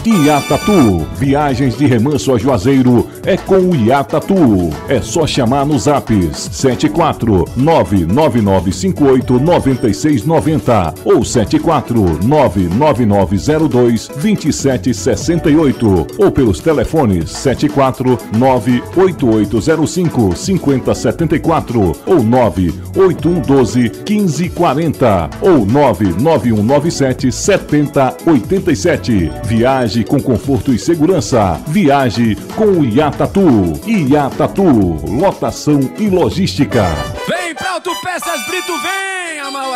Iatatu, viagens de Remanso a Juazeiro é com o Iatatu. É só chamar no Zaps 74999589690 ou 74999022768 ou pelos telefones 74988055074 ou 981121540 ou 991977087. Viaje com conforto e segurança. Viaje com o Iatatu. Iatatu, lotação e logística. Vem pra Autopeças Brito, vem!